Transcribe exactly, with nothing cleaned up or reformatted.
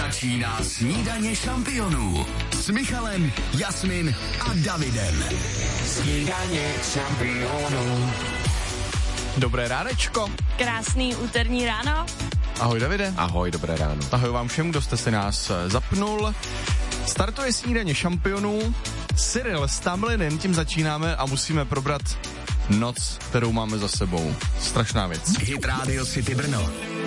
Začíná snídaně šampionů s Michalem, Jasmin a Davidem. Snídaně šampionů. Dobré ránečko. Krásný úterní ráno. Ahoj Davide. Ahoj, dobré ráno. Ahoj vám všem, kdo jste si nás zapnul. Startuje snídaně šampionů. Cyril s Tamlinem, tím začínáme a musíme probrat noc, kterou máme za sebou. Strašná věc. Hit Radio City Brno.